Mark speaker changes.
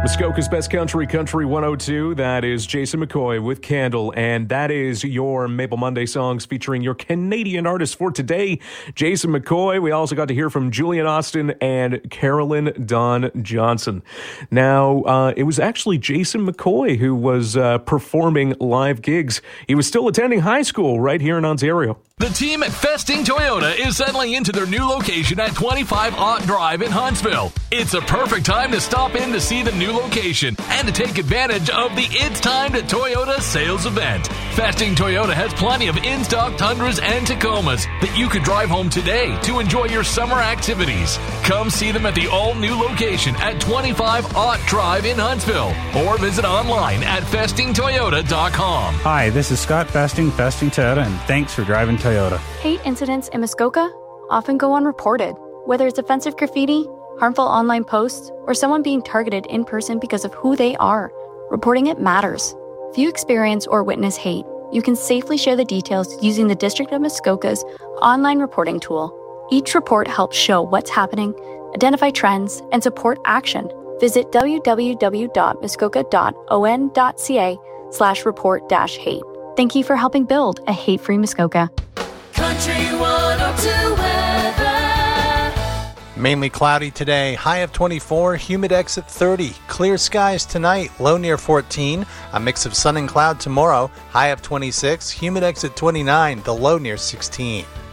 Speaker 1: Muskoka's Best Country, Country 102. That is Jason McCoy with Candle, and that is your Maple Monday songs featuring your Canadian artist for today, Jason McCoy. We also got to hear from Julian Austin and Carolyn Dawn Johnson. Now, it was actually Jason McCoy who was performing live gigs. He was still attending high school right here in Ontario.
Speaker 2: The team at Festing Toyota is settling into their new location at 25 Ott Drive in Huntsville. It's a perfect time to stop in to see the new location and to take advantage of the It's Time to Toyota sales event. Festing Toyota has plenty of in-stock Tundras and Tacomas that you could drive home today to enjoy your summer activities. Come see them at the all-new location at 25 Ott Drive in Huntsville or visit online at festingtoyota.com.
Speaker 3: Hi, this is Scott Festing Toyota, and thanks for driving Toyota.
Speaker 4: Hate incidents in Muskoka often go unreported, whether it's offensive graffiti, harmful online posts, or someone being targeted in person because of who they are. Reporting it matters. If you experience or witness hate, you can safely share the details using the District of Muskoka's online reporting tool. Each report helps show what's happening, identify trends, and support action. Visit www.muskoka.on.ca/report-hate. Thank you for helping build a hate-free Muskoka.
Speaker 5: Country 102 weather.
Speaker 6: Mainly cloudy today, high of 24, humidex at 30. Clear skies tonight, low near 14. A mix of sun and cloud tomorrow, high of 26, humidex at 29, the low near 16.